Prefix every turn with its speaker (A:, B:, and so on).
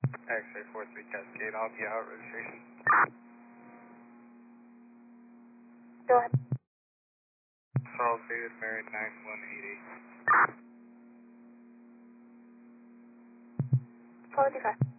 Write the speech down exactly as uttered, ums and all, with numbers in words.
A: X-ray four three Cascade, I'll be out registration.
B: Go ahead.
A: Charles David Mary nine one eight eight.
B: four two five.